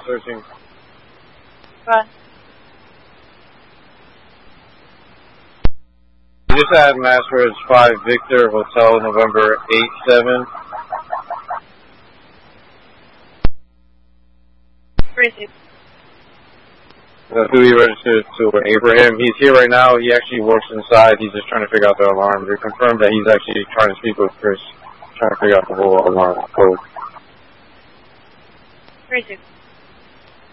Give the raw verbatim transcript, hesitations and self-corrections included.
searching. Right. You just had Masswords five Victor Hotel November eight seven. Received. That's who he registered to, Abraham. He's here right now. He actually works inside. He's just trying to figure out the alarm. They confirmed that he's actually trying to speak with Chris, trying to figure out the whole alarm code. Received.